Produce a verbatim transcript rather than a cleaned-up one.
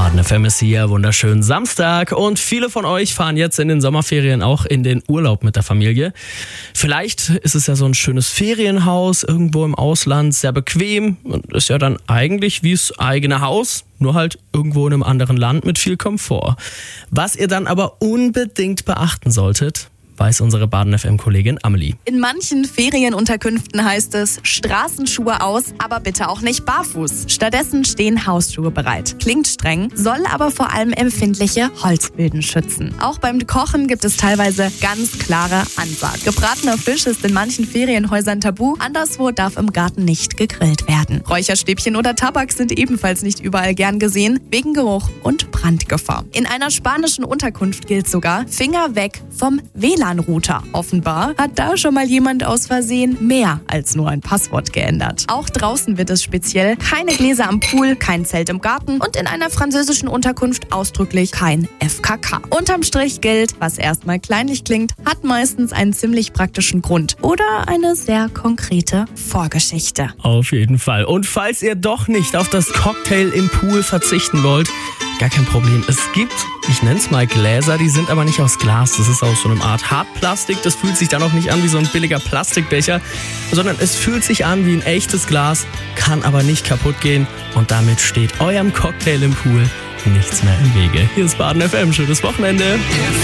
Baden F M ist hier, wunderschönen Samstag und viele von euch fahren jetzt in den Sommerferien auch in den Urlaub mit der Familie. Vielleicht ist es ja so ein schönes Ferienhaus irgendwo im Ausland, sehr bequem und ist ja dann eigentlich wie das eigene Haus, nur halt irgendwo in einem anderen Land mit viel Komfort. Was ihr dann aber unbedingt beachten solltet, weiß unsere Baden F M-Kollegin Amelie. In manchen Ferienunterkünften heißt es Straßenschuhe aus, aber bitte auch nicht barfuß. Stattdessen stehen Hausschuhe bereit. Klingt streng, soll aber vor allem empfindliche Holzböden schützen. Auch beim Kochen gibt es teilweise ganz klare Ansagen. Gebratener Fisch ist in manchen Ferienhäusern tabu, anderswo darf im Garten nicht gegrillt werden. Räucherstäbchen oder Tabak sind ebenfalls nicht überall gern gesehen, wegen Geruch und Brandgefahr. In einer spanischen Unterkunft gilt sogar, Finger weg vom W L A N-Router. Offenbar hat da schon mal jemand aus Versehen mehr als nur ein Passwort geändert. Auch draußen wird es speziell: keine Gläser am Pool, kein Zelt im Garten und in einer französischen Unterkunft ausdrücklich kein F K K. Unterm Strich gilt, was erstmal kleinlich klingt, hat meistens einen ziemlich praktischen Grund oder eine sehr konkrete Vorgeschichte. Auf jeden Fall. Und falls ihr doch nicht auf das Cocktail im Pool verzichten wollt, gar kein Problem. Es gibt, ich nenne es mal Gläser, die sind aber nicht aus Glas. Das ist aus so einer Art Hartplastik. Das fühlt sich dann auch nicht an wie so ein billiger Plastikbecher, sondern es fühlt sich an wie ein echtes Glas, kann aber nicht kaputt gehen. Und damit steht eurem Cocktail im Pool nichts mehr im Wege. Hier ist Baden F M. Schönes Wochenende.